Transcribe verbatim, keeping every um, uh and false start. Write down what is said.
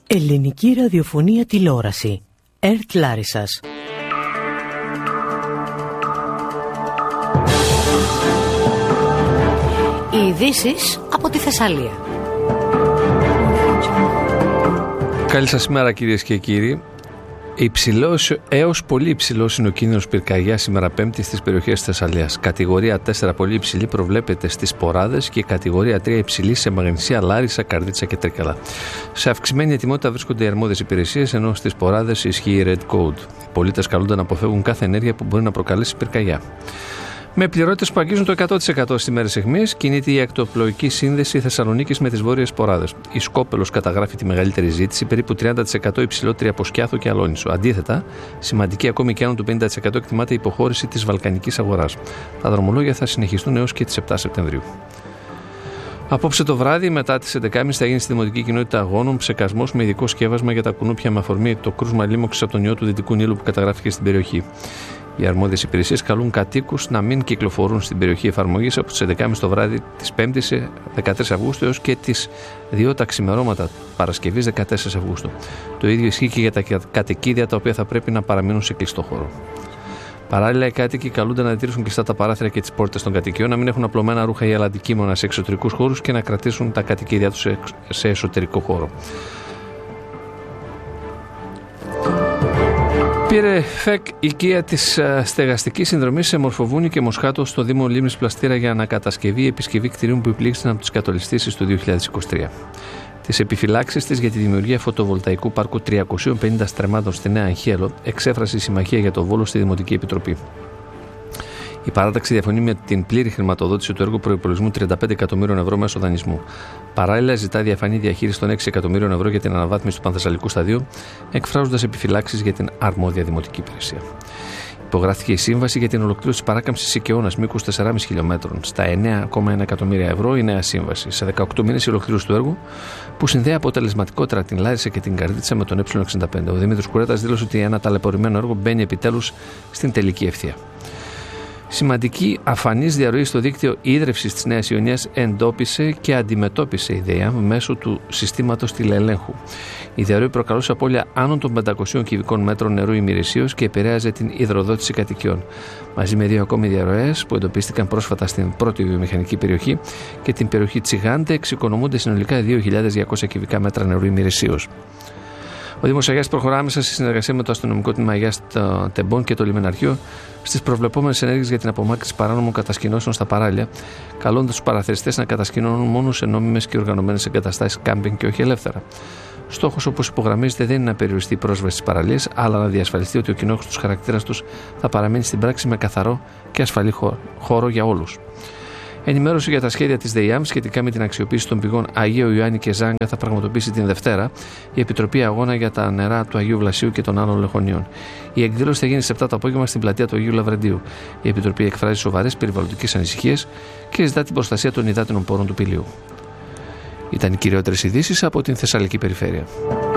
Ελληνική ραδιοφωνία τηλεόραση. ΕΡΤ Λάρισσας. Οι ειδήσεις από τη Θεσσαλία. Καλή σας ημέρα κυρίες και κύριοι. Υψηλός έως πολύ υψηλός είναι ο κίνδυνος πυρκαγιάς σήμερα Πέμπτη στις περιοχές της Θεσσαλίας. Κατηγορία τέσσερα πολύ υψηλή προβλέπεται στις Ποράδες και κατηγορία τρία υψηλή σε Μαγνησία, Λάρισα, Καρδίτσα και Τρίκαλα. Σε αυξημένη ετοιμότητα βρίσκονται οι αρμόδιες υπηρεσίες, ενώ στις Ποράδες ισχύει η Red Code. Οι πολίτες καλούνται να αποφεύγουν κάθε ενέργεια που μπορεί να προκαλέσει πυρκαγιά. Με πληρότητες που αγγίζουν το εκατό τοις εκατό στις μέρες αιχμής, κινείται η ακτοπλοϊκή σύνδεση Θεσσαλονίκης με τις βόρειες Ποράδες. Η Σκόπελος καταγράφει τη μεγαλύτερη ζήτηση, περίπου τριάντα τοις εκατό υψηλότερη από Σκιάθο και Αλόνισο. Αντίθετα, σημαντική ακόμη και άνω του πενήντα τοις εκατό εκτιμάται η υποχώρηση της βαλκανικής αγοράς. Τα δρομολόγια θα συνεχιστούν έως και τις επτά Σεπτεμβρίου. Απόψε το βράδυ, μετά τις έντεκα και μισή, θα γίνει στη Δημοτική Κοινότητα Αγώνων ψεκασμός με ειδικό σκεύασμα για τα κουνούπια με αφορμή το κρούσμα λίμωξης από τον ιό του Δυτικού Νείλου που καταγράφηκε στην περιοχή. Οι αρμόδιες υπηρεσίες καλούν κατοίκους να μην κυκλοφορούν στην περιοχή εφαρμογής από τις έντεκα και μισή το βράδυ της Πέμπτης δεκατρείς Αυγούστου έως και τις δύο τα ξημερώματα Παρασκευής δεκατέσσερις Αυγούστου. Το ίδιο ισχύει και για τα κατοικίδια τα οποία θα πρέπει να παραμείνουν σε κλειστό χώρο. Παράλληλα, οι κάτοικοι καλούνται να διατηρήσουν κλειστά τα παράθυρα και τις πόρτες των κατοικιών, να μην έχουν απλωμένα ρούχα ή άλλα αντικείμενα σε εξωτερικούς χώρους και να κρατήσουν τα κατοικίδια τους σε εσωτερικό χώρο. Πήρε ΦΕΚ οικία της στεγαστικής συνδρομής σε Μορφοβούνι και Μοσχάτο στο Δήμο Λίμνης Πλαστήρα για ανακατασκευή επισκευή κτηρίων που υπλήξαν από τις κατολιστήσεις του δύο χιλιάδες είκοσι τρία. Τις επιφυλάξεις της για τη δημιουργία φωτοβολταϊκού πάρκου τριακοσίων πενήντα στρεμμάτων στη Νέα Αγχέλο εξέφρασε η Συμμαχία για το Βόλο στη Δημοτική Επιτροπή. Η παράταξη διαφωνεί με την πλήρη χρηματοδότηση του έργου προϋπολογισμού τριάντα πέντε εκατομμύριων ευρώ μέσω δανεισμού. Παράλληλα, ζητά διαφανή διαχείριση των έξι εκατομμύριων ευρώ για την αναβάθμιση του Πανθεσσαλικού σταδίου, εκφράζοντας επιφυλάξεις για την αρμόδια δημοτική υπηρεσία. Υπογράφηκε η σύμβαση για την ολοκλήρωση της παράκαμψης Σικαιώνας μήκους τέσσερα κόμμα πέντε χιλιόμετρων στα εννέα κόμμα ένα εκατομμύρια ευρώ. Η νέα σύμβαση σε δεκαοκτώ μήνες η ολοκλήρωση του έργου που συνδέει αποτελεσματικότερα την Λάρισα και την Καρδίτσα με τον Ε εξήντα πέντε. Ο Δημήτρης Κουρέτας δήλωσε ότι ένα ταλαιπωρημένο έργο μπαίνει επιτέλους στην τελική ευθεία. Σημαντική αφανής διαρροή στο δίκτυο ίδρευσης της Νέας Ιωνίας εντόπισε και αντιμετώπισε η ΔΕΙΑΜ μέσω του συστήματος τηλεελέγχου. Η διαρροή προκαλούσε απώλεια άνω των πεντακοσίων κυβικών μέτρων νερού ημερησίως και επηρέαζε την υδροδότηση κατοικιών. Μαζί με δύο ακόμη διαρροές που εντοπίστηκαν πρόσφατα στην πρώτη βιομηχανική περιοχή και την περιοχή Τσιγάντε, εξοικονομούνται συνολικά δύο χιλιάδες διακόσια κυβικά μέτρα νερού ημερησίως. Ο Δήμος Αγιάς προχωρά άμεσα σε συνεργασία με το αστυνομικό τμήμα Αγιάς Τεμπών και το λιμεναρχείο στις προβλεπόμενες ενέργειες για την απομάκρυνση παράνομων κατασκηνώσεων στα παράλια, καλώντας τους παραθεριστές να κατασκηνώνουν μόνο σε νόμιμες και οργανωμένες εγκαταστάσεις κάμπινγκ και όχι ελεύθερα. Στόχος, όπως υπογραμμίζεται, δεν είναι να περιοριστεί η πρόσβαση στις παραλίες, αλλά να διασφαλιστεί ότι ο κοινόχρηστος χαρακτήρας τους θα παραμείνει στην πράξη με καθαρό και ασφαλή χώρο για όλους. Ενημέρωση για τα σχέδια της ΔΕΙΑΜ σχετικά με την αξιοποίηση των πηγών Αγίου Ιωάννη και Ζάγκα θα πραγματοποιήσει την Δευτέρα η Επιτροπή Αγώνα για τα νερά του Αγίου Βλασίου και των άλλων λεχονίων. Η εκδήλωση θα γίνει στις επτά το απόγευμα στην πλατεία του Αγίου Λαβρεντίου. Η Επιτροπή εκφράζει σοβαρές περιβαλλοντικές ανησυχίες και ζητά την προστασία των υδάτινων πόρων του Πηλίου. Ήταν οι κυριότερες ειδήσεις από την Θεσσαλική Περιφέρεια.